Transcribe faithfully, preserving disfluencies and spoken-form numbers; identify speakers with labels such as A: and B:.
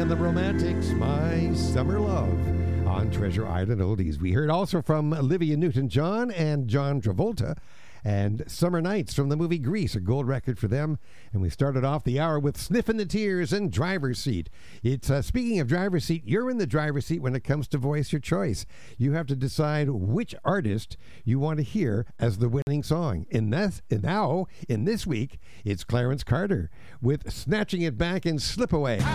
A: and the Romantics, My Summer Love on Treasure Island Oldies. We heard also from Olivia Newton-John and John Travolta and Summer Nights from the movie Grease, a gold record for them. And we started off the hour with Sniffin' the Tears and Driver's Seat. It's uh, speaking of driver's seat, you're in the driver's seat when it comes to Voice Your Choice. You have to decide which artist you want to hear as the winning song. In this, and now, in this week, it's Clarence Carter with Snatching It Back and Slip Away.